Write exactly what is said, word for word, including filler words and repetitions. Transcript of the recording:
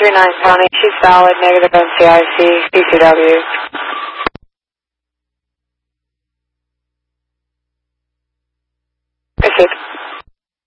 three nine County, she's valid, negative N C I C, C C W. Received.